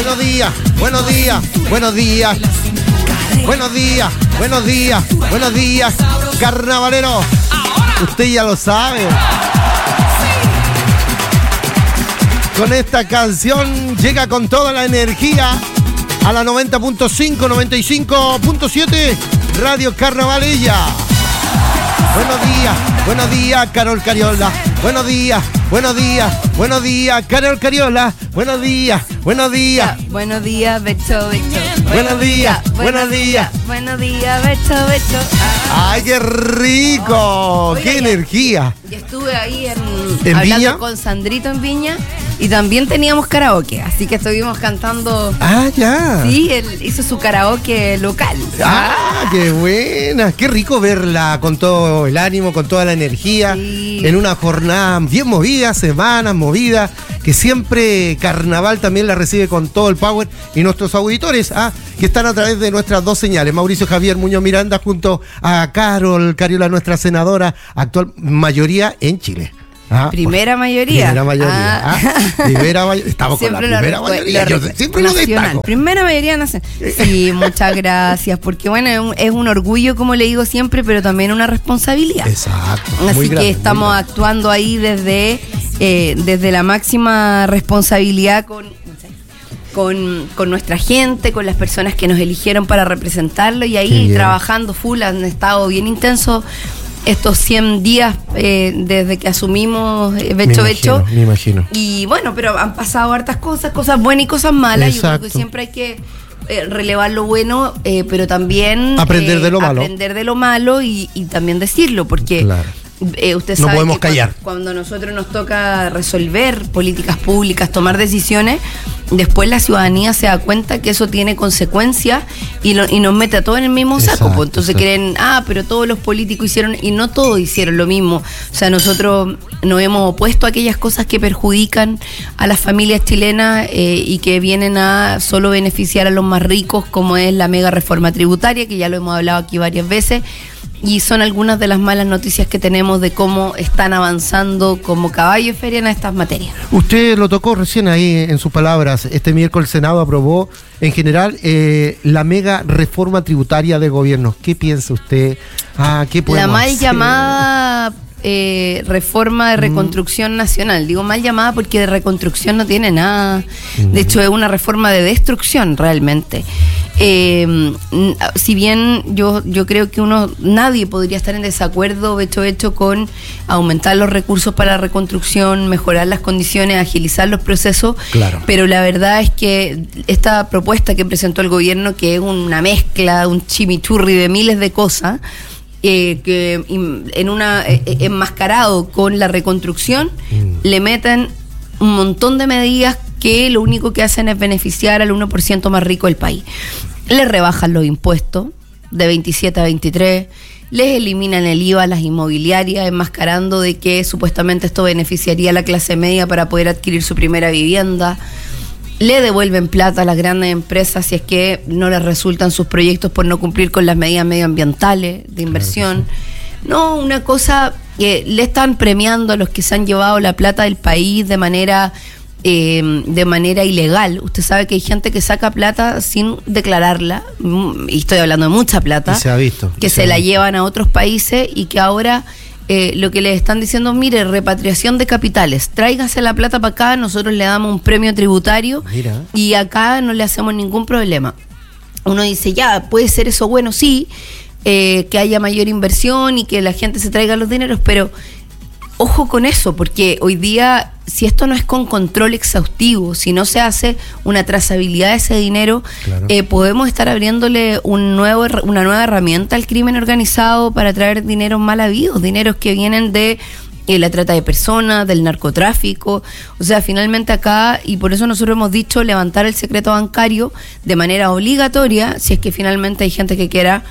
buenos días, buenos días, buenos días. Buenos días, buenos días, buenos días, carnavalero. Usted ya lo sabe. Con esta canción llega con toda la energía a la 90.5, 95.7 Radio Carnavalilla. Buenos días, Carol Cariola. Buenos días, Carol Cariola. Buenos días. Buenos días, Becho. Buenos días. Buenos días, Becho. ¡Ay, qué rico! Oiga, ¡Qué energía! Yo estuve ahí ¿En hablando Viña? con Sandrito en Viña y también teníamos karaoke, así que estuvimos cantando. ¡Ah, ya! Sí, él hizo su karaoke local. ¡Ah, qué buena! ¡Qué rico verla con todo el ánimo, con toda la energía! Sí. En una jornada bien movida, semanas movidas, que siempre Carnaval también la recibe con todo el power. Y nuestros auditores, que están a través de nuestras dos señales, Mauricio Javier Muñoz Miranda junto a Carol Cariola, nuestra senadora, actual mayoría en Chile. Primera mayoría. Primera mayoría. Estamos con la primera mayoría. Yo siempre lo destaco. Primera mayoría nacional. Sí, muchas gracias. Porque bueno, es un orgullo, como le digo siempre, pero también una responsabilidad. Exacto. Así que estamos actuando ahí desde la máxima responsabilidad con nuestra gente, con las personas que nos eligieron para representarlo y ahí trabajando full. Han estado bien intensos estos 100 días desde que asumimos Becho. Me imagino. Y bueno, pero han pasado hartas cosas buenas y cosas malas. Exacto. Yo creo que siempre hay que relevar lo bueno, pero también aprender de lo malo. Aprender de lo malo y también decirlo, porque claro. Usted sabe no podemos que callar. Cuando nosotros nos toca resolver políticas públicas, tomar decisiones, después la ciudadanía se da cuenta que eso tiene consecuencias y nos mete a todos en el mismo saco. Pues. Entonces creen, pero todos los políticos hicieron, y no todos hicieron lo mismo. O sea, nosotros nos hemos opuesto a aquellas cosas que perjudican a las familias chilenas y que vienen a solo beneficiar a los más ricos, como es la mega reforma tributaria, que ya lo hemos hablado aquí varias veces. Y son algunas de las malas noticias que tenemos de cómo están avanzando como caballo de feria en estas materias. Usted lo tocó recién ahí en sus palabras. Este miércoles el Senado aprobó en general la mega reforma tributaria del gobierno. ¿Qué piensa usted? ¿Qué podemos La mal hacer? llamada reforma de reconstrucción nacional. Digo mal llamada porque de reconstrucción no tiene nada. De hecho, es una reforma de destrucción realmente. Si bien yo creo que nadie podría estar en desacuerdo hecho con aumentar los recursos para la reconstrucción, mejorar las condiciones, agilizar los procesos, claro. Pero la verdad es que esta propuesta que presentó el gobierno, que es una mezcla, un chimichurri de miles de cosas, que enmascarado con la reconstrucción, le meten un montón de medidas que lo único que hacen es beneficiar al 1% más rico del país. Les rebajan los impuestos de 27 a 23, les eliminan el IVA a las inmobiliarias, enmascarando de que supuestamente esto beneficiaría a la clase media para poder adquirir su primera vivienda. Le devuelven plata a las grandes empresas si es que no les resultan sus proyectos por no cumplir con las medidas medioambientales de inversión. No, una cosa, le están premiando a los que se han llevado la plata del país de manera ilegal. Usted sabe que hay gente que saca plata sin declararla, y estoy hablando de mucha plata, se ha visto, que se la llevan a otros países y que ahora lo que les están diciendo, mire, repatriación de capitales, tráigase la plata para acá, nosotros le damos un premio tributario. Mira. Y acá no le hacemos ningún problema. Uno dice, ya, puede ser eso bueno, sí, que haya mayor inversión y que la gente se traiga los dineros, pero ojo con eso, porque hoy día, si esto no es con control exhaustivo, si no se hace una trazabilidad de ese dinero, claro. Podemos estar abriéndole una nueva herramienta al crimen organizado para traer dineros mal habidos, dineros que vienen de la trata de personas, del narcotráfico. O sea, finalmente acá, y por eso nosotros hemos dicho levantar el secreto bancario de manera obligatoria, si es que finalmente hay gente que quiera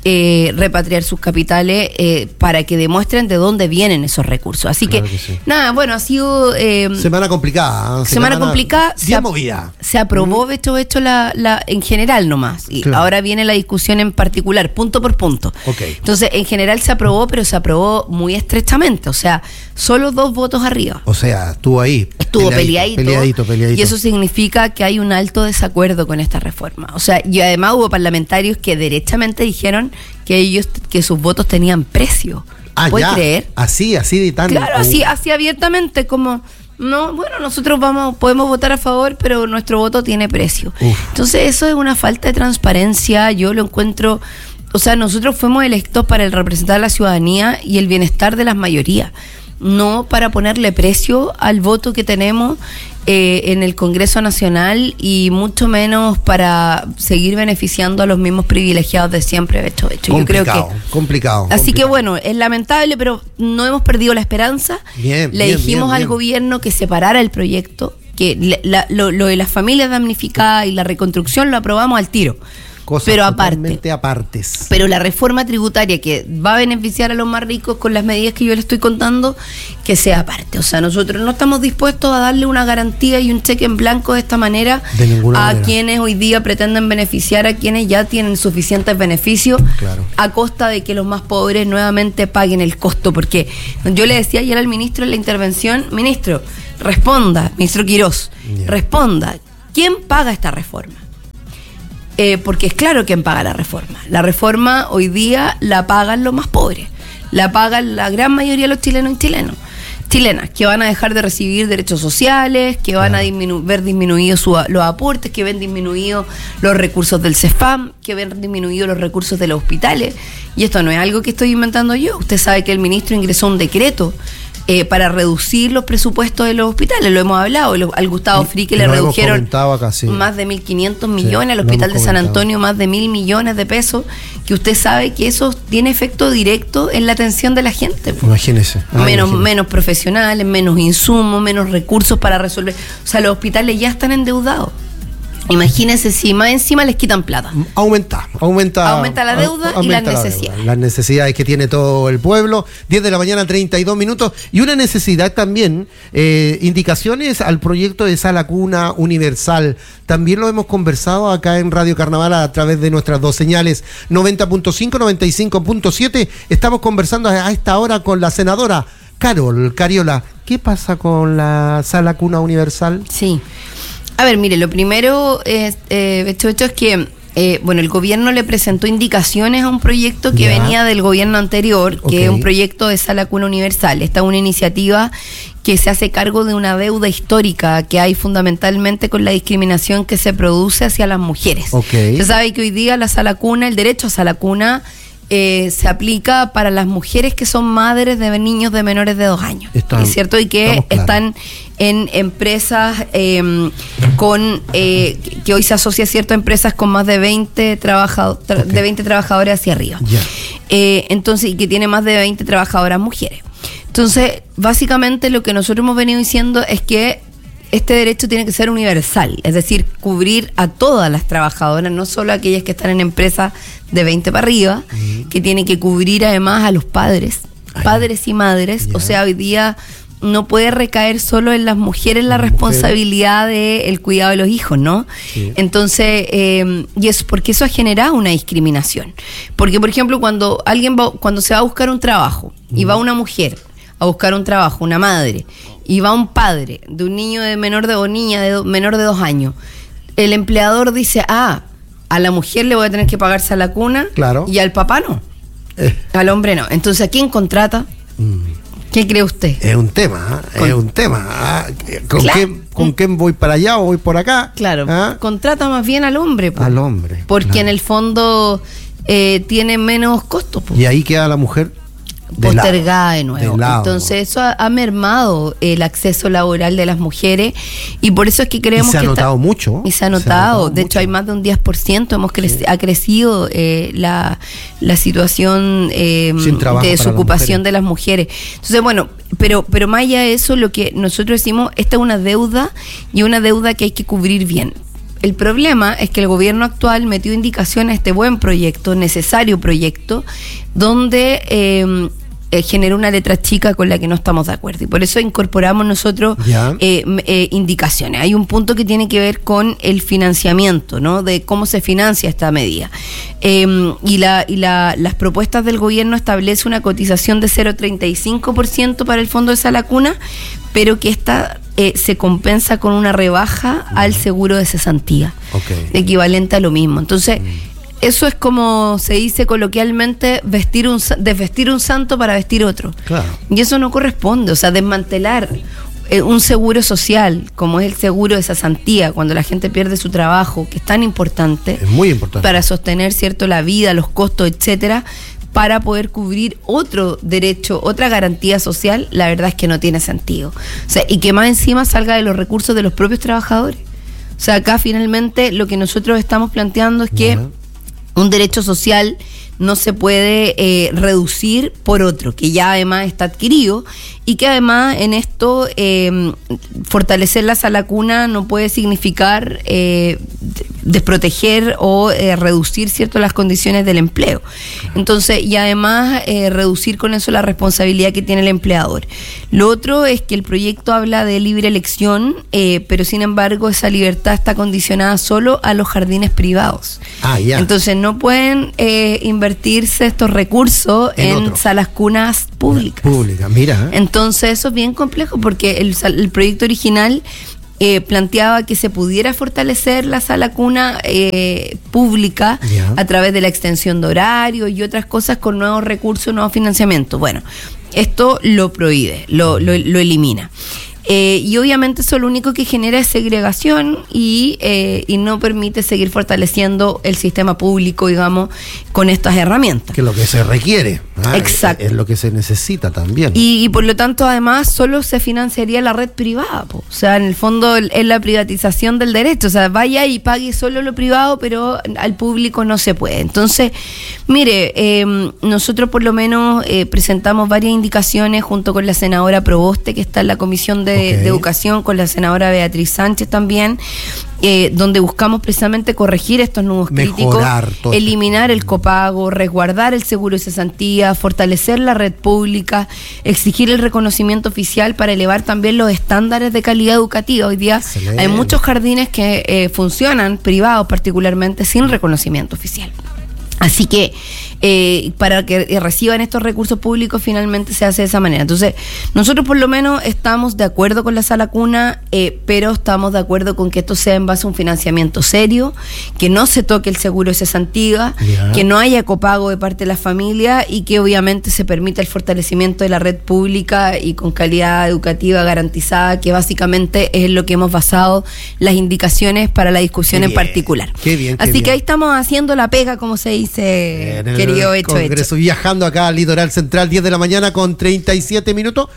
repatriar sus capitales para que demuestren de dónde vienen esos recursos. Así claro que sí. Nada, bueno, ha sido... semana complicada. Semana complicada. Bien movida. Se aprobó, hecho en general nomás. Y claro. Ahora viene la discusión en particular, punto por punto. Okay. Entonces, en general se aprobó, pero se aprobó muy estrechamente. O sea, solo 2 votos arriba. O sea, estuvo ahí. Estuvo peleadito. Y eso significa que hay un alto desacuerdo con esta reforma. O sea, y además hubo parlamentarios que derechamente dijeron que sus votos tenían precio. ¿Puedes creer? Así de tan... Claro, así abiertamente como... No, bueno, nosotros podemos votar a favor, pero nuestro voto tiene precio. Entonces eso es una falta de transparencia. Yo lo encuentro... O sea, nosotros fuimos electos para representar a la ciudadanía y el bienestar de las mayorías, no para ponerle precio al voto que tenemos en el Congreso Nacional y mucho menos para seguir beneficiando a los mismos privilegiados de siempre. Yo creo que complicado. Así que bueno, es lamentable, pero no hemos perdido la esperanza. Le dijimos al gobierno que separara el proyecto, que lo de las familias damnificadas y la reconstrucción lo aprobamos al tiro. Pero apartes. Pero la reforma tributaria que va a beneficiar a los más ricos con las medidas que yo le estoy contando, que sea aparte. O sea, nosotros no estamos dispuestos a darle una garantía y un cheque en blanco de esta manera a quienes hoy día pretenden beneficiar a quienes ya tienen suficientes beneficios, claro, a costa de que los más pobres nuevamente paguen el costo. Porque yo le decía ayer al ministro en la intervención, ministro, responda, ministro Quirós, responda, ¿quién paga esta reforma? Porque es claro quién paga la reforma. La reforma hoy día la pagan los más pobres, la pagan la gran mayoría de los chilenos y chilenas, que van a dejar de recibir derechos sociales, que van a ver disminuidos los aportes, que ven disminuidos los recursos del CEFAM, que ven disminuidos los recursos de los hospitales. Y esto no es algo que estoy inventando yo. Usted sabe que el ministro ingresó un decreto para reducir los presupuestos de los hospitales, lo hemos hablado, al Gustavo Frique le redujeron acá, sí, más de 1.500 millones, al Hospital de San Antonio más de 1.000 millones de pesos, que usted sabe que eso tiene efecto directo en la atención de la gente. Imagínese. Menos profesionales, menos insumos, menos recursos para resolver. O sea, los hospitales ya están endeudados. Imagínense si más encima les quitan plata. Aumenta la deuda y las necesidades. Las necesidades que tiene todo el pueblo. 10 de la mañana, 32 minutos. Y una necesidad también, indicaciones al proyecto de Sala Cuna Universal. También lo hemos conversado acá en Radio Carnaval a través de nuestras 2 señales, 90.5, 95.7. Estamos conversando a esta hora con la senadora Cariola. ¿Qué pasa con la Sala Cuna Universal? Sí. A ver, mire, lo primero es que el gobierno le presentó indicaciones a un proyecto que venía del gobierno anterior, que es un proyecto de Sala Cuna Universal. Esta es una iniciativa que se hace cargo de una deuda histórica que hay fundamentalmente con la discriminación que se produce hacia las mujeres. Usted sabe que hoy día la Sala Cuna, el derecho a Sala Cuna, se aplica para las mujeres que son madres de niños de menores de 2 años. ¿Es cierto? Y que están en empresas que hoy se asocia a ciertas empresas con más de 20 trabajadores hacia arriba. Entonces, y que tiene más de 20 trabajadoras mujeres. Entonces, básicamente lo que nosotros hemos venido diciendo es que este derecho tiene que ser universal, es decir, cubrir a todas las trabajadoras, no solo a aquellas que están en empresas de 20 para arriba, que tiene que cubrir además a los padres y madres. O sea, hoy día no puede recaer solo en las mujeres la responsabilidad del cuidado de los hijos, ¿no? Sí. Entonces, y es porque eso ha generado una discriminación. Porque, por ejemplo, cuando se va a buscar un trabajo y va una mujer a buscar un trabajo, una madre, y va un padre de un niño de menor de 2 años, el empleador dice, a la mujer le voy a tener que pagar Sala Cuna, claro, y al papá no, al hombre no. Entonces, ¿a quién contrata? ¿Qué cree usted? Es un tema. ¿Con quién voy para allá o voy por acá? Claro, contrata más bien al hombre. Al hombre. Porque en el fondo tiene menos costos. Y ahí queda la mujer postergada de nuevo. Entonces eso ha mermado el acceso laboral de las mujeres, y por eso es que creemos que se ha notado mucho. Y se ha notado. De hecho, hay más de un 10%. Ha crecido la situación de desocupación de las mujeres. Entonces, bueno, pero más allá de eso, lo que nosotros decimos, esta es una deuda, y una deuda que hay que cubrir bien. El problema es que el gobierno actual metió indicación a este buen proyecto, necesario proyecto, donde generó una letra chica con la que no estamos de acuerdo. Y por eso incorporamos nosotros indicaciones. Hay un punto que tiene que ver con el financiamiento, ¿no? De cómo se financia esta medida. Las propuestas del gobierno establecen una cotización de 0,35% para el fondo de Sala Cuna, pero que esta se compensa con una rebaja al seguro de cesantía, equivalente a lo mismo. Entonces, eso es como se dice coloquialmente, desvestir un santo para vestir otro. Claro. Y eso no corresponde, o sea, desmantelar un seguro social, como es el seguro de cesantía, cuando la gente pierde su trabajo, que es tan importante, es muy importante para sostener, cierto, la vida, los costos, etcétera, para poder cubrir otro derecho, otra garantía social, la verdad es que no tiene sentido. O sea, y que más encima salga de los recursos de los propios trabajadores. O sea, acá finalmente lo que nosotros estamos planteando es que un derecho social no se puede reducir por otro, que ya además está adquirido, y que además en esto fortalecer la Sala Cuna no puede significar desproteger o reducir, ¿cierto?, las condiciones del empleo. Entonces, y además reducir con eso la responsabilidad que tiene el empleador. Lo otro es que el proyecto habla de libre elección, pero sin embargo esa libertad está condicionada solo a los jardines privados. Entonces no pueden invertirse estos recursos en salas cunas públicas. Mira. Entonces eso es bien complejo porque el proyecto original planteaba que se pudiera fortalecer la sala cuna pública a través de la extensión de horario y otras cosas con nuevos recursos, nuevos financiamientos. Bueno, esto lo prohíbe, lo elimina. Y obviamente eso lo único que genera es segregación y no permite seguir fortaleciendo el sistema público, digamos, con estas herramientas. Que es lo que se requiere. Exacto. Es lo que se necesita también. Y por lo tanto, además, solo se financiaría la red privada. O sea, en el fondo es la privatización del derecho. O sea, vaya y pague solo lo privado, pero al público no se puede. Entonces, mire, nosotros por lo menos presentamos varias indicaciones junto con la senadora Proboste, que está en la Comisión de Educación, con la senadora Beatriz Sánchez también, donde buscamos precisamente corregir estos nudos críticos, eliminar el copago, resguardar el seguro de cesantía, fortalecer la red pública, exigir el reconocimiento oficial para elevar también los estándares de calidad educativa. Hoy día hay muchos jardines que funcionan, privados particularmente, sin reconocimiento oficial. Así que para que reciban estos recursos públicos finalmente se hace de esa manera. Entonces, nosotros por lo menos estamos de acuerdo con la sala cuna, pero estamos de acuerdo con que esto sea en base a un financiamiento serio, que no se toque el seguro de cesantía, que no haya copago de parte de la familia y que obviamente se permita el fortalecimiento de la red pública y con calidad educativa garantizada, que básicamente es en lo que hemos basado las indicaciones para la discusión en particular. Así que ahí estamos haciendo la pega, como se dice, Congreso, viajando acá al litoral central, 10 de la mañana con 37 minutos,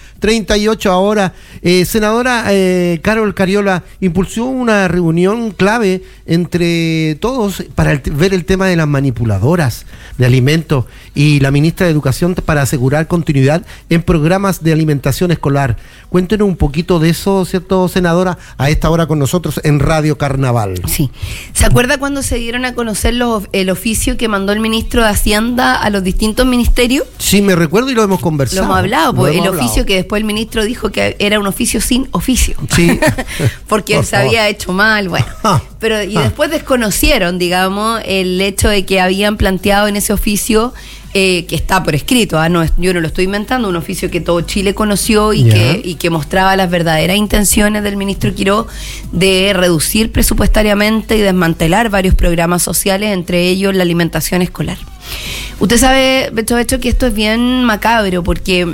38 ahora. Senadora Carol Cariola impulsó una reunión clave entre todos para ver el tema de las manipuladoras de alimentos y la ministra de Educación para asegurar continuidad en programas de alimentación escolar. Cuéntenos un poquito de eso, ¿cierto, senadora? A esta hora con nosotros en Radio Carnaval. Sí. ¿Se acuerda cuando se dieron a conocer el oficio que mandó el ministro de Hacienda a los distintos ministerios? Sí, me recuerdo y lo hemos conversado. Lo hemos hablado, pues el oficio que después el ministro dijo que era un oficio sin oficio. Sí. Porque se había hecho mal, bueno. Pero después desconocieron, digamos, el hecho de que habían planteado en ese oficio que está por escrito, yo no lo estoy inventando, un oficio que todo Chile conoció y que mostraba las verdaderas intenciones del ministro Quiró de reducir presupuestariamente y desmantelar varios programas sociales, entre ellos la alimentación escolar. Usted sabe, Becho, que esto es bien macabro porque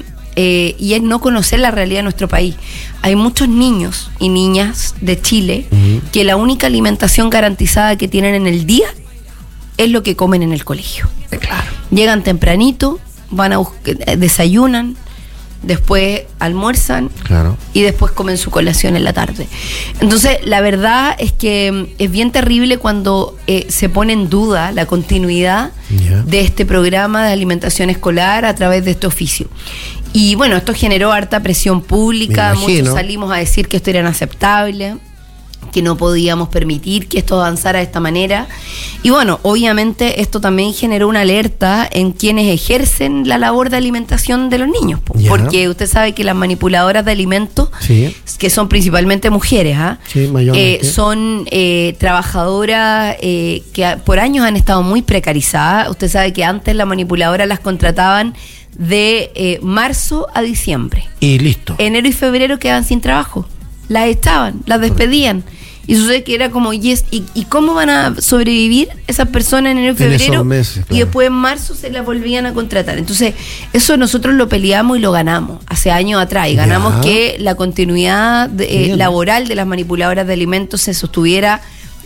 y es no conocer la realidad de nuestro país. Hay muchos niños y niñas de Chile que la única alimentación garantizada que tienen en el día es lo que comen en el colegio. Claro. Llegan tempranito, van a desayunan, después almuerzan y después comen su colación en la tarde. Entonces, la verdad es que es bien terrible cuando se pone en duda la continuidad de este programa de alimentación escolar a través de este oficio. Y bueno, esto generó harta presión pública, muchos salimos a decir que esto era inaceptable. que no podíamos permitir que esto avanzara de esta manera. Y bueno, obviamente esto también generó una alerta en quienes ejercen la labor de alimentación de los niños, porque usted sabe que las manipuladoras de alimentos, que son principalmente mujeres, son trabajadoras que por años han estado muy precarizadas. Usted sabe que antes las manipuladoras las contrataban de marzo a diciembre. Y listo. Enero y febrero quedaban sin trabajo. Las echaban, las despedían. Y sucede que era como, ¿y cómo van a sobrevivir esas personas en enero y febrero? Esos meses, claro. Y después en marzo se las volvían a contratar. Entonces, eso nosotros lo peleamos y lo ganamos hace años atrás. Y ganamos que la continuidad laboral de las manipuladoras de alimentos se sostuviera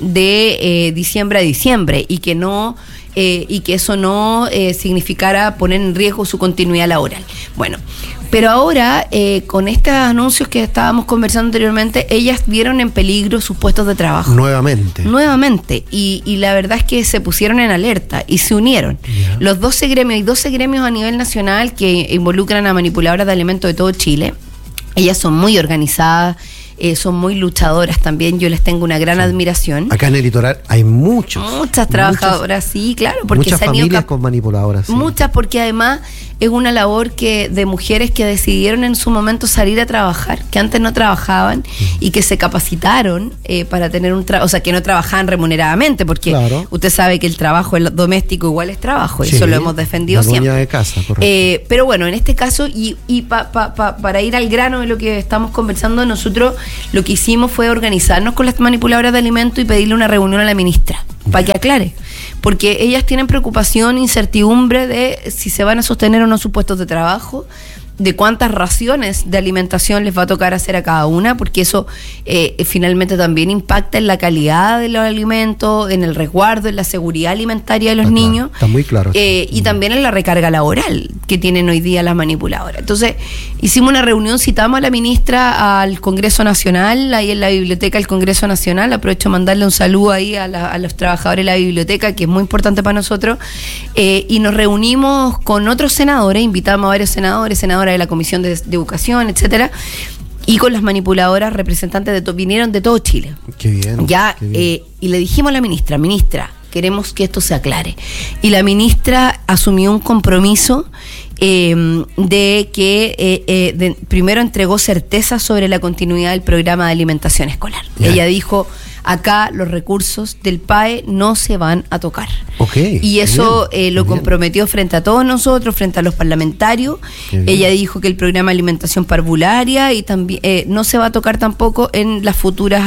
de diciembre a diciembre y que no... y que eso no significara poner en riesgo su continuidad laboral. Bueno, pero ahora, con estos anuncios que estábamos conversando anteriormente, ellas vieron en peligro sus puestos de trabajo. Nuevamente. Y la verdad es que se pusieron en alerta y se unieron. Los 12 gremios, hay 12 gremios a nivel nacional que involucran a manipuladoras de alimentos de todo Chile. Ellas son muy organizadas, son muy luchadoras también, yo les tengo una gran admiración. Acá en el litoral hay muchas trabajadoras, sí, claro, porque muchas familias con manipuladoras. Sí. Muchas, porque además es una labor de mujeres que decidieron en su momento salir a trabajar, que antes no trabajaban y que se capacitaron para tener un trabajo, o sea, que no trabajaban remuneradamente, porque usted sabe que el trabajo doméstico igual es trabajo, eso lo hemos defendido siempre. De casa, correcto. Pero bueno, en este caso, para ir al grano de lo que estamos conversando, nosotros lo que hicimos fue organizarnos con las manipuladoras de alimentos y pedirle una reunión a la ministra para que aclare, porque ellas tienen preocupación, incertidumbre de si se van a sostener o no sus puestos de trabajo, de cuántas raciones de alimentación les va a tocar hacer a cada una, porque eso finalmente también impacta en la calidad de los alimentos, en el resguardo, en la seguridad alimentaria de los niños. Está muy claro. Y también en la recarga laboral que tienen hoy día las manipuladoras. Entonces, hicimos una reunión, citamos a la ministra al Congreso Nacional, ahí en la biblioteca del Congreso Nacional. Aprovecho a mandarle un saludo ahí a los trabajadores de la biblioteca, que es muy importante para nosotros. Y nos reunimos con otros senadores, invitamos a varios senadoras de la Comisión de Educación, etcétera, y con las manipuladoras representantes vinieron de todo Chile. Qué bien. Y le dijimos a la ministra, queremos que esto se aclare. Y la ministra asumió un compromiso de que primero entregó certeza sobre la continuidad del programa de alimentación escolar. Ella dijo: acá los recursos del PAE no se van a tocar. Y eso lo comprometió frente a todos nosotros, frente a los parlamentarios. Ella dijo que el programa de alimentación parvularia y también no se va a tocar tampoco en las futuras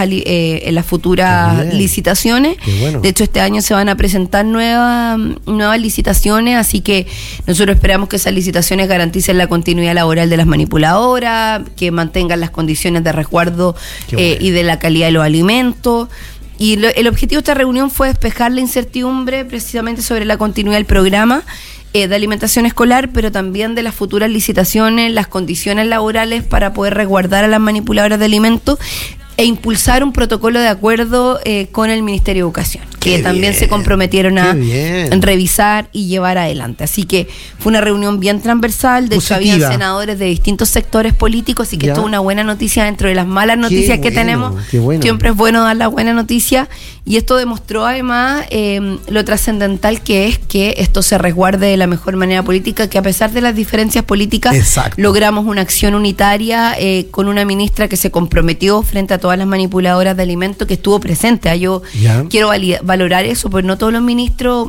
licitaciones. De hecho, este año se van a presentar nuevas licitaciones, así que nosotros esperamos que esas licitaciones garanticen la continuidad laboral de las manipuladoras, que mantengan las condiciones de resguardo y de la calidad de los alimentos. Y el objetivo de esta reunión fue despejar la incertidumbre precisamente sobre la continuidad del programa de alimentación escolar, pero también de las futuras licitaciones, las condiciones laborales para poder resguardar a las manipuladoras de alimentos e impulsar un protocolo de acuerdo con el Ministerio de Educación, que también se comprometieron a revisar y llevar adelante. Así que fue una reunión bien transversal, de hecho habían senadores de distintos sectores políticos, así que esto es una buena noticia dentro de las malas noticias que tenemos. Siempre es bueno dar la buena noticia, y esto demostró además lo trascendental que es que esto se resguarde de la mejor manera política, que a pesar de las diferencias políticas logramos una acción unitaria con una ministra que se comprometió frente a todas las manipuladoras de alimentos, que estuvo presente. Yo quiero valorar eso, porque no todos los ministros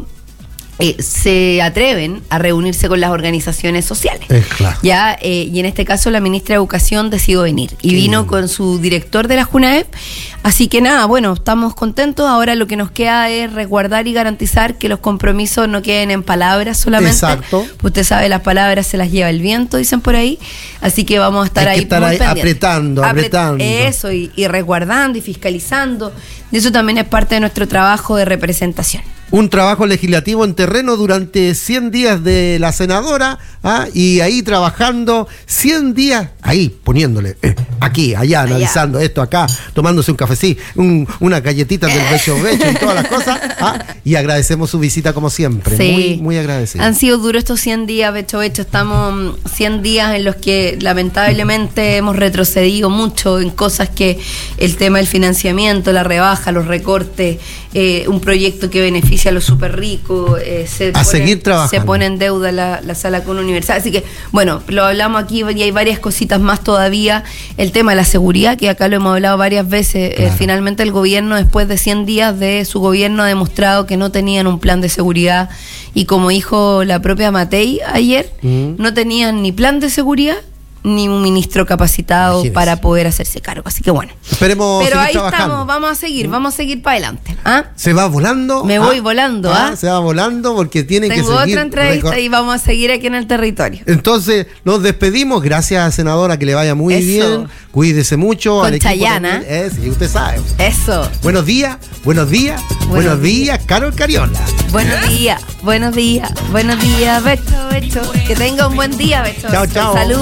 se atreven a reunirse con las organizaciones sociales. Y en este caso la ministra de Educación decidió venir y vino con su director de la JUNAEP. Así que nada, bueno, estamos contentos. Ahora lo que nos queda es resguardar y garantizar que los compromisos no queden en palabras solamente. Usted sabe, las palabras se las lleva el viento, dicen por ahí. Así que vamos a estar ahí apretando. Eso, y resguardando y fiscalizando. Y eso también es parte de nuestro trabajo de representación. un trabajo legislativo en terreno durante 100 días de la senadora, y ahí trabajando 100 días, ahí poniéndole, aquí, allá, analizando esto, acá, tomándose un cafecito, una galletita del becho y todas las cosas, y agradecemos su visita como siempre, sí. Muy, muy agradecido. Han sido duros estos 100 días, becho, estamos 100 días en los que lamentablemente hemos retrocedido mucho en cosas que el tema del financiamiento, la rebaja, los recortes, un proyecto que beneficia a los súper ricos, seguir trabajando. Se pone en deuda la sala con universal. Así que, bueno, lo hablamos aquí y hay varias cositas más todavía. El tema de la seguridad, que acá lo hemos hablado varias veces. Claro. Finalmente el gobierno, después de 100 días de su gobierno, ha demostrado que no tenían un plan de seguridad. Y como dijo la propia Matei ayer, no tenían ni plan de seguridad ni un ministro capacitado. Imagínese. Para poder hacerse cargo. Así que bueno. Esperemos. Pero ahí trabajando. Estamos, vamos a seguir para adelante. Se va volando. Me voy volando. Se va volando porque tienen que seguir. Tengo otra entrevista y vamos a seguir aquí en el territorio. Entonces, nos despedimos. Gracias, senadora, que le vaya muy bien. Cuídese mucho. Con Chayana. Y usted sabe. Eso. Buenos días, Carol Cariola. Buenos días, Becho. Que tenga un buen día, Becho. Chao. Salud.